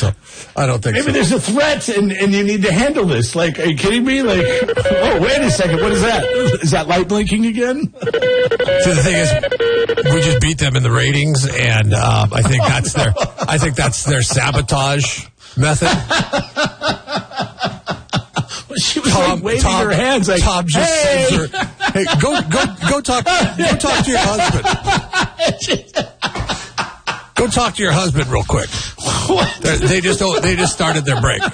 so I don't think Maybe so. there's a threat and you need to handle this. Like, are you kidding me? Like, oh, wait a second. What is that? Is that light blinking again? So the thing is, we just beat them in the ratings, and I think that's their sabotage method. She was like waving her hands like, Tom just hey. sends her, hey, go talk to your husband. Go talk to your husband real quick. They just started their break.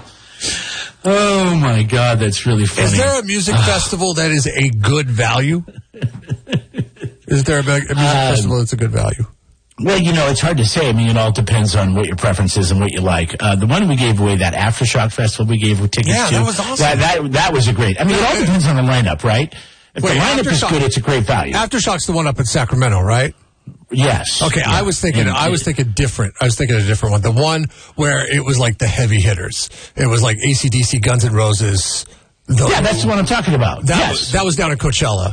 Oh my God, that's really funny. Is there a music festival that is a good value? Is there a music festival that's a good value? Well, it's hard to say. I mean, it all depends on what your preference is and what you like. The one we gave away, that Aftershock Festival we gave tickets to. Yeah, that was awesome. That was a great. I mean, it all depends on the lineup, right? If the lineup is good, it's a great value. Aftershock's the one up in Sacramento, right? Yes. Okay, yeah. I was thinking different. I was thinking a different one. The one where it was like the heavy hitters. It was like AC/DC, Guns N' Roses. That's the one I'm talking about. That was down in Coachella.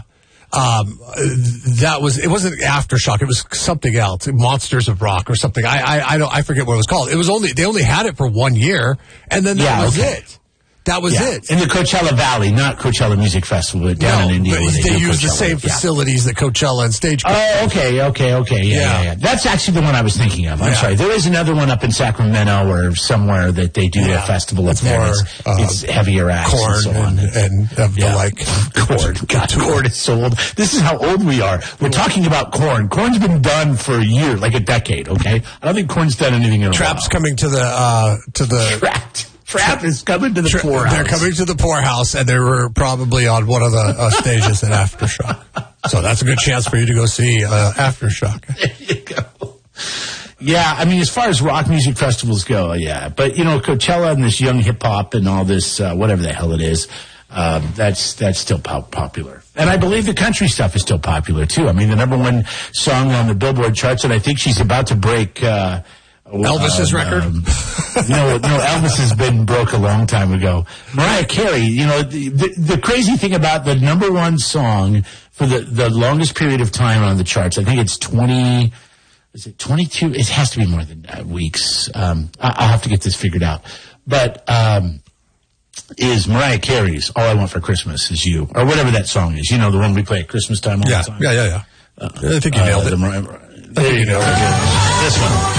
It wasn't Aftershock. It was something else. Monsters of Rock or something. I forget what it was called. They only had it for 1 year, and then that was it. That was it. In the Coachella Valley, not Coachella Music Festival, but down in India. But they use the same facilities that Coachella and Stagecoach. Oh, okay. Yeah. That's actually the one I was thinking of. I'm sorry. There is another one up in Sacramento or somewhere that they do a festival up there. It's heavier acts Korn and so on. And the like. Korn. God, Korn is so old. This is how old we are. We're talking about Korn. Korn's been done for a year, like a decade, okay? I don't think Korn's done anything in a while. Trap's coming to the Trap is coming to the poorhouse. They're coming to the poorhouse, and they were probably on one of the stages at Aftershock. So that's a good chance for you to go see Aftershock. There you go. Yeah, I mean, as far as rock music festivals go, yeah. But, Coachella and this young hip-hop and all this, whatever the hell it is, that's still popular. And I believe the country stuff is still popular, too. I mean, the number one song on the Billboard charts, and I think she's about to break... Elvis's record? No, Elvis has been broke a long time ago. Mariah Carey, the crazy thing about the number one song for the longest period of time on the charts, I think it's 20, is it 22? It has to be more than weeks. I'll have to get this figured out. But, is Mariah Carey's All I Want for Christmas Is You, or whatever that song is. The one we play at Christmas time all the time. Yeah. I think you nailed it. There you go. This one.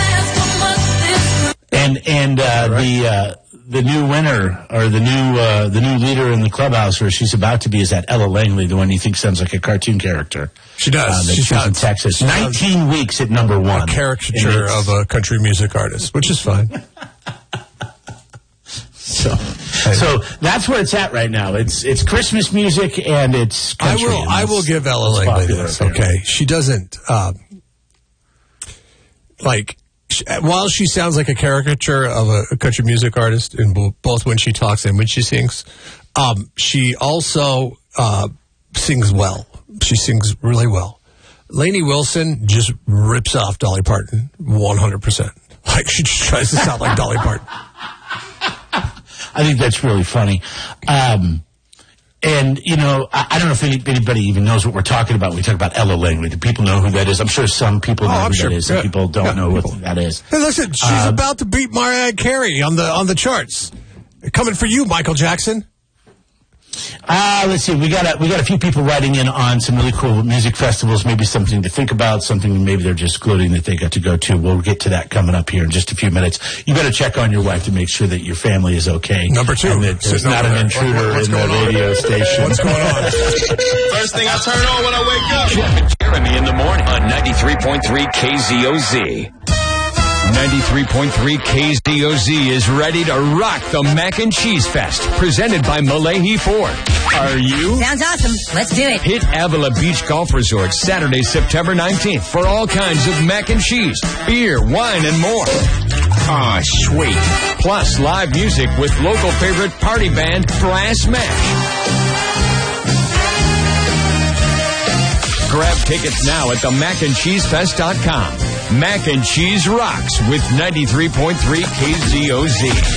And the new winner or the new leader in the clubhouse, where she's about to be, is that Ella Langley, the one you think sounds like a cartoon character. She does. She's in Texas. 19 weeks at number one. A caricature of a country music artist, which is fine. So that's where it's at right now. It's Christmas music and it's country. I will give Ella Langley this. Okay, she doesn't while she sounds like a caricature of a country music artist in both when she talks and when she sings, she also sings well. She sings really well. Lainey Wilson just rips off Dolly Parton 100%. Like, she just tries to sound like Dolly Parton. I think that's really funny. And, I don't know if anybody even knows what we're talking about when we talk about Ella Langley. Do people know who that is? I'm sure some people know who that is. Some people don't know what that is. Hey, listen, she's about to beat Mariah Carey on the charts. Coming for you, Michael Jackson. Let's see. We got a few people writing in on some really cool music festivals. Maybe something to think about. Something maybe they're just gloating that they got to go to. We'll get to that coming up here in just a few minutes. You better check on your wife to make sure that your family is okay. Number two, and that there's not an intruder in the radio station. What's going on? First thing I turn on when I wake up. Jeff and Jeremy in the morning on 93.3 KZOZ. 93.3 KZOZ is ready to rock the Mac and Cheese Fest, presented by Malahi Ford. Are you? Sounds awesome. Let's do it. Hit Avila Beach Golf Resort Saturday, September 19th for all kinds of mac and cheese, beer, wine, and more. Ah, sweet. Plus live music with local favorite party band Brass Mash. Grab tickets now at themacandcheesefest.com. Mac and Cheese rocks with 93.3 KZOZ.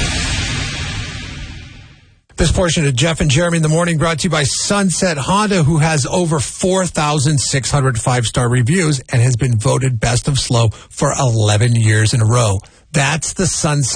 This portion of Jeff and Jeremy in the Morning brought to you by Sunset Honda, who has over 4,600 five-star reviews and has been voted best of slow for 11 years in a row. That's the Sunset